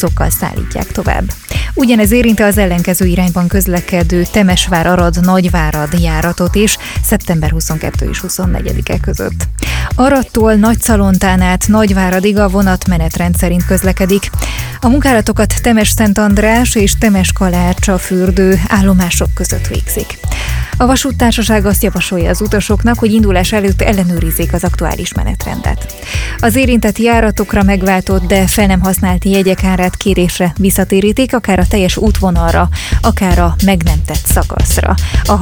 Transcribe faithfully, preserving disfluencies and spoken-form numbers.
buszokkal szállítják tovább. Ugyanez érinti az ellenkező irányban közlekedő Temesvár-Arad-Nagyvárad járatot is szeptember huszonkettő és huszonnegyedike között. Aradtól Nagyszalontán át Nagyváradig a vonat menetrend szerint közlekedik. A munkálatokat Temes-Szentandrás és Temes-Kalácsa-fürdő állomások között végzik. A vasúttársaság azt javasolja az utasoknak, hogy indulás előtt ellenőrizzék az aktuális menetrendet. Az érintett járatokra megváltott, de fel nem használt jegyek árát kérésre visszatérítik, akár a teljes útvonalra, akár a meg nem tett szakaszra. A